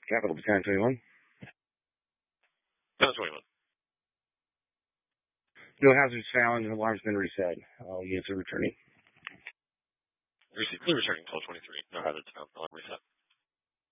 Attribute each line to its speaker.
Speaker 1: Capital Battalion 21.
Speaker 2: Battalion 21.
Speaker 1: No hazards found and alarm's been reset. All units are returning.
Speaker 2: Returning until 23. No hazards found. Alarm reset.